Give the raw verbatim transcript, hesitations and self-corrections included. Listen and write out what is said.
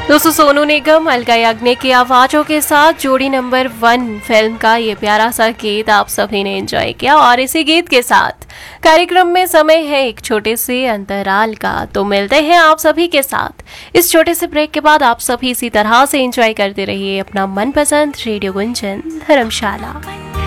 दोस्तों, सोनू निगम, अलका याग्निक की आवाजों के साथ जोड़ी नंबर वन फिल्म का ये प्यारा सा गीत आप सभी ने एंजॉय किया। और इसी गीत के साथ कार्यक्रम में समय है एक छोटे से अंतराल का। तो मिलते हैं आप सभी के साथ इस छोटे से ब्रेक के बाद। आप सभी इसी तरह से एंजॉय करते रहिए अपना मनपसंद रेडियो गुंजन धर्मशाला।